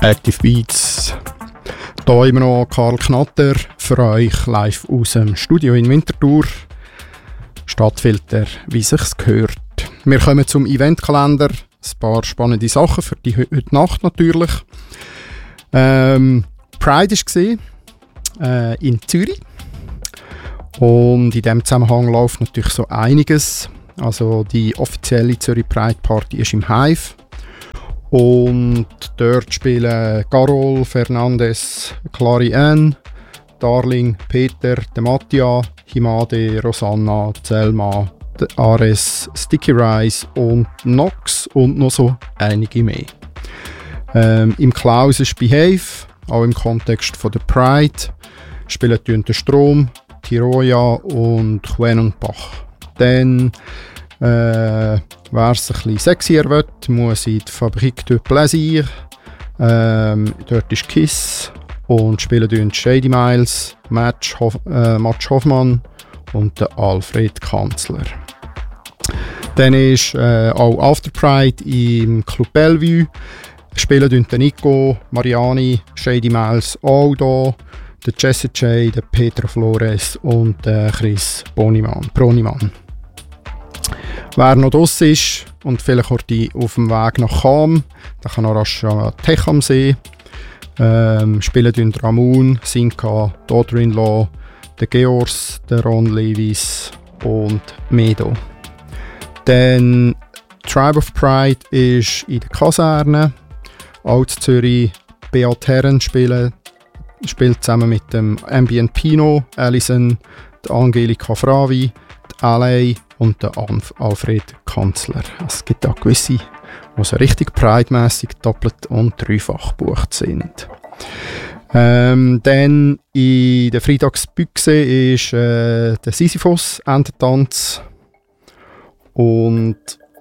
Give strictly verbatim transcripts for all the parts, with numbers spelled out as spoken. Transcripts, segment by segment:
Active Beats. Hier immer noch Karl Knatter für euch live aus dem Studio in Winterthur. Stadtfilter, wie sich's gehört. Wir kommen zum Eventkalender. Ein paar spannende Sachen für die heute Nacht natürlich. Ähm, Pride war äh, in Zürich. Und in diesem Zusammenhang läuft natürlich so einiges. Also die offizielle Zürich Pride Party ist im Hive. Und dort spielen Carol, Fernandes, Clary Ann, Darling, Peter, Mattia, Himade, Rosanna, Selma, Ares, Sticky Rice und Nox und noch so einige mehr. Ähm, Im Klaus ist Behave, auch im Kontext von der Pride, spielen der Strom, Tiroya und Quen und Bach. Dann Äh, wer es ein bisschen sexier will, muss in die Fabrique du Plaisir. Ähm, dort ist Kiss und spielen dort Shady Miles, Match, Hof, äh, Match Hoffmann und der Alfred Kanzler. Dann ist äh, auch After Pride im Club Bellevue. Spielen dort der Nico, Mariani, Shady Miles auch da, der Jesse J, der Peter Flores und der Chris Bonimann, Bronimann. Wer noch draussen ist und vielleicht heute auf dem Weg nach Cham, der kann auch rasch an Tech am See. Ähm, spielen dort Ramon, Sinka, Daughter-in-Law, der Geors, der Ron Levis und Medo. Dann Tribe of Pride ist in der Kaserne. Alt Zürich, Beat Herren spielen, spielt zusammen mit dem Ambient Pino, Alison, der Angelika Fravi, die L A und der Alfred Kanzler. Es gibt auch gewisse, die so richtig Pride-mässig doppelt und dreifach gebucht sind. Ähm, dann in der Freitagsbüchse ist äh, der Sisyphos Ententanz und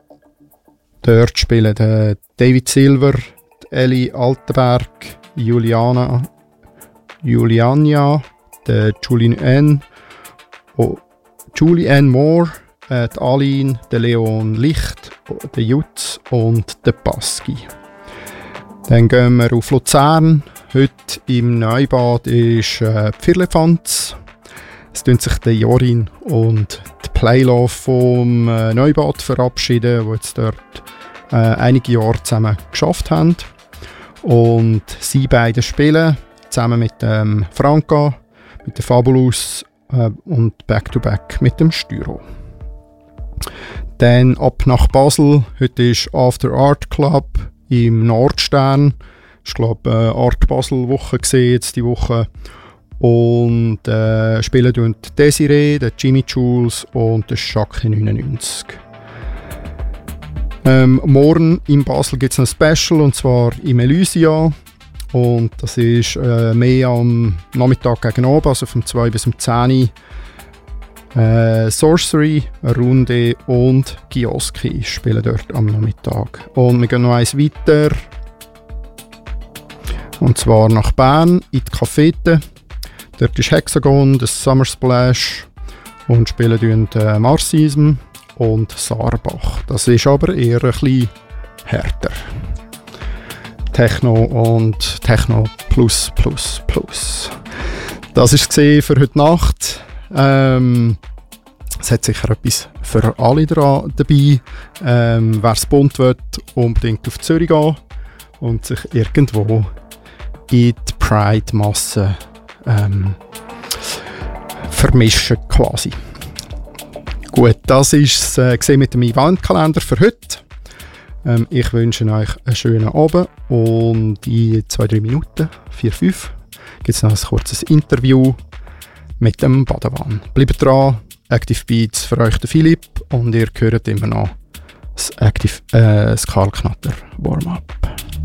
dort spielen der David Silver, die Ellie Altenberg, Juliana, Juliania, der Julian N. Oh, Julie Ann Moore, äh, die Aline, der Leon Licht, der Jutz und der Baski. Dann gehen wir auf Luzern. Heute im Neubad ist äh, Pfirlefanz. Es tun sich der Jorin und die Playlove vom äh, Neubad verabschieden, die jetzt dort äh, einige Jahre zusammen geschafft haben. Und sie beide spielen zusammen mit dem Franka, mit der Fabulous und Back-to-Back mit dem Styro. Dann ab nach Basel. Heute ist After Art Club im Nordstern. Ich glaube, äh, Art Basel Woche gesehen jetzt die Woche. Und äh, spielen dort Desiree, der Jimmy Jules und der Schacke neunundneunzig. Ähm, morgen in Basel gibt es ein Special und zwar im Elysia. Und das ist äh, mehr am Nachmittag gegen Abend, also vom zwei bis um zehn Uhr. Äh, Sorcery, Runde und Kioski spielen dort am Nachmittag. Und wir gehen noch eins weiter. Und zwar nach Bern, in die Cafete. Dort ist Hexagon, das Summer Splash. Und spielen dort äh, Marxism und Saarbach. Das ist aber eher ein bisschen härter. Techno und Techno plus plus plus. Das war es für heute Nacht. Ähm, es hat sicher etwas für alle dran dabei. Ähm, Wer es bunt will, unbedingt auf Zürich gehen und sich irgendwo in die Pride-Masse ähm, vermischen quasi. Gut, das ist es äh, mit dem Eventkalender für heute. Ähm, ich wünsche euch einen schönen Abend und in zwei drei Minuten, vier fünf, gibt es noch ein kurzes Interview mit dem Badawan. Bleibt dran, Active Beats für euch der Philipp und ihr hört immer noch das, Active, äh, das Karl Knatter Warm-Up.